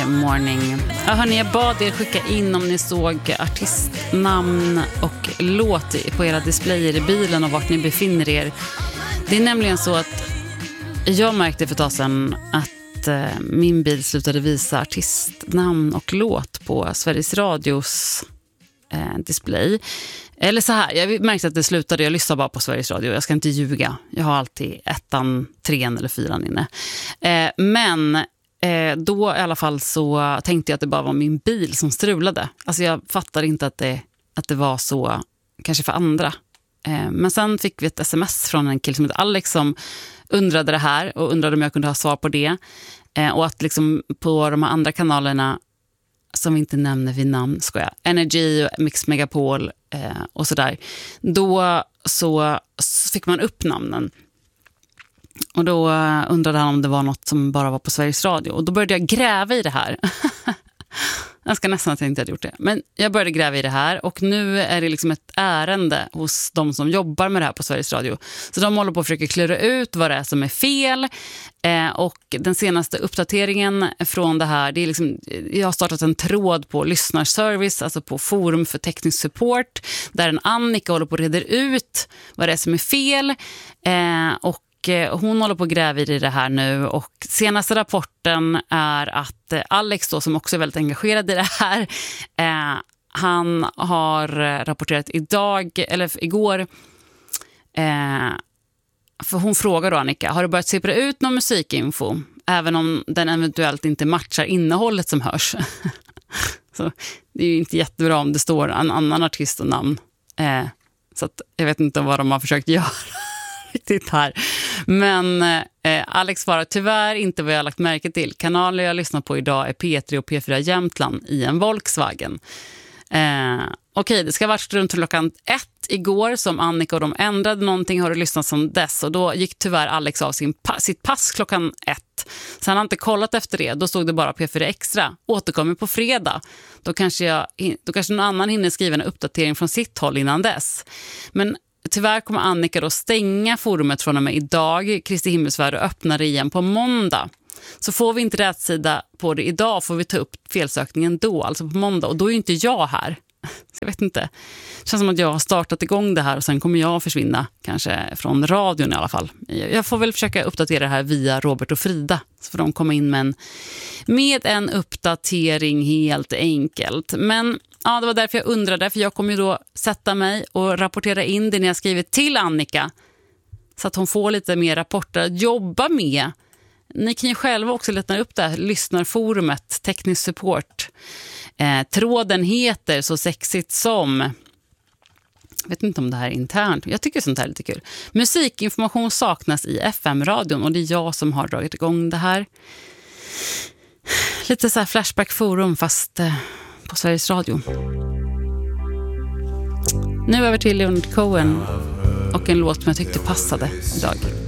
Morning. Ja, hörni, jag bad er skicka in om ni såg artistnamn och låt på era displayer i bilen och vart ni befinner er. Det är nämligen så att jag märkte för ett tag sedan att min bil slutade visa artistnamn och låt på Sveriges Radios display. Eller så här, jag märkte att det slutade, jag lyssnar bara på Sveriges Radio, jag ska inte ljuga. Jag har alltid 1:an, 3:an eller 4:an inne. Men då i alla fall så tänkte jag att det bara var min bil som strulade. Alltså jag fattar inte att det var så kanske för andra. Men sen fick vi ett sms från en kille som heter Alex som undrade det här och undrade om jag kunde ha svar på det. Och att liksom på de här andra kanalerna som vi inte nämner vid namn, Energy och Mix Megapol och sådär. Då så fick man upp namnen. Och då undrade han om det var något som bara var på Sveriges Radio. Och då började jag gräva i det här. Jag ska nästan att jag inte hade gjort det. Men jag började gräva i det här. Och nu är det liksom ett ärende hos de som jobbar med det här på Sveriges Radio. Så de håller på att försöka klura ut vad det är som är fel. Och den senaste uppdateringen från det här, det är liksom, jag har startat en tråd på lyssnarservice, alltså på forum för teknisk support. Där en Annika håller på att reda ut vad det är som är fel. Och hon håller på att gräva i det här nu och senaste rapporten är att Alex då, som också är väldigt engagerad i det här, han har rapporterat igår, för hon frågar då Annika, har du börjat sippra ut någon musikinfo även om den eventuellt inte matchar innehållet som hörs? Så det är ju inte jättebra om det står en annan artist och namn, så att jag vet inte vad de har försökt göra riktigt här. Men Alex svarar tyvärr inte vad jag har lagt märke till. Kanaler jag lyssnar på idag är P3 och P4 Jämtland i en Volkswagen. Okej, det ska ha varit runt klockan 1 igår som Annika och de ändrade någonting. Har du lyssnat som dess? Och då gick tyvärr Alex av sitt pass klockan 1. Så han har inte kollat efter det. Då stod det bara P4 Extra. Återkommer på fredag. Då kanske någon annan hinner skriva en uppdatering från sitt håll innan dess. Men tyvärr kommer Annika då stänga forumet från och med idag. Kristi himmelsfärd och öppnar det igen på måndag. Så får vi inte rätt sida på det idag får vi ta upp felsökningen då, alltså på måndag. Och då är ju inte jag här. Så jag vet inte. Det känns som att jag har startat igång det här och sen kommer jag försvinna kanske från radion i alla fall. Jag får väl försöka uppdatera det här via Robert och Frida. Så får de komma in med en uppdatering helt enkelt. Men ja, det var därför jag undrade, för jag kommer ju då sätta mig och rapportera in det när jag skriver till Annika. Så att hon får lite mer rapporter att jobba med. Ni kan ju själva också leta upp det här lyssnarforumet, teknisk support. Tråden heter så sexigt som, jag vet inte om det här är internt, jag tycker sånt här är lite kul. Musikinformation saknas i FM-radion och det är jag som har dragit igång det här. Lite så här Flashback-forum fast på Sveriges Radio. Nu över till Leonard Cohen och en låt som jag tyckte passade idag.